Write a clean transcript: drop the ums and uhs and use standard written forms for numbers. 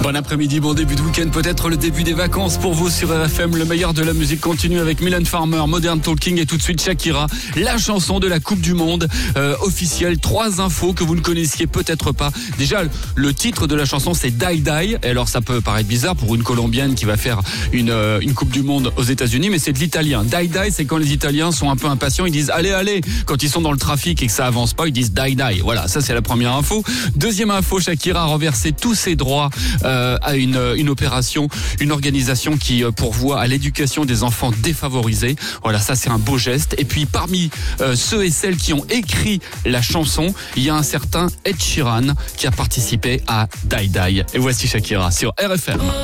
Bon après-midi, bon début de week-end, peut-être le début des vacances pour vous sur RFM. Le meilleur de la musique continue avec Mylène Farmer, Modern Talking et tout de suite Shakira, la chanson de la Coupe du Monde officielle. 3 infos que vous ne connaissiez peut-être pas. Déjà, le titre de la chanson c'est Die Die. Et alors ça peut paraître bizarre pour une Colombienne qui va faire une Coupe du Monde aux États-Unis, mais c'est de l'italien. Die Die, c'est quand les Italiens sont un peu impatients, ils disent allez, allez. Quand ils sont dans le trafic et que ça avance pas, ils disent Die Die. Voilà, ça c'est la première info. Deuxième info, Shakira a reversé tous ses droits à une opération, une organisation qui pourvoit à l'éducation des enfants défavorisés. Voilà, ça c'est un beau geste. Et puis parmi ceux et celles qui ont écrit la chanson, il y a un certain Ed Sheeran qui a participé à Die Die. Et voici Shakira sur RFM.